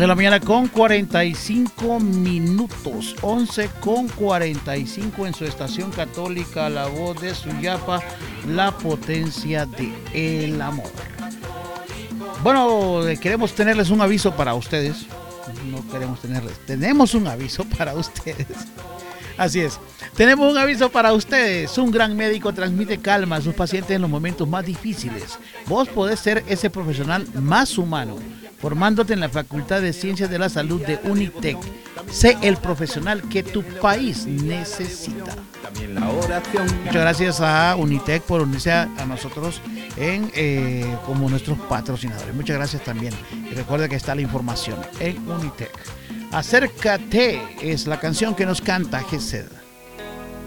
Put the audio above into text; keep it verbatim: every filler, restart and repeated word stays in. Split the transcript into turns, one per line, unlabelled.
de la mañana con cuarenta y cinco minutos. once con cuarenta y cinco en su estación católica, La Voz de Suyapa, la potencia de el amor. Bueno, queremos tenerles un aviso para ustedes. No queremos tenerles, tenemos un aviso para ustedes. Así es, tenemos un aviso para ustedes. Un gran médico transmite calma a sus pacientes en los momentos más difíciles. Vos podés ser ese profesional más humano, formándote en la Facultad de Ciencias de la Salud de UNITEC. Sé el profesional que tu país necesita. Muchas gracias a UNITEC por unirse a, a nosotros en, eh, como nuestros patrocinadores. Muchas gracias también. Y recuerda que está la información en UNITEC. Acércate es la canción que nos canta Gesed.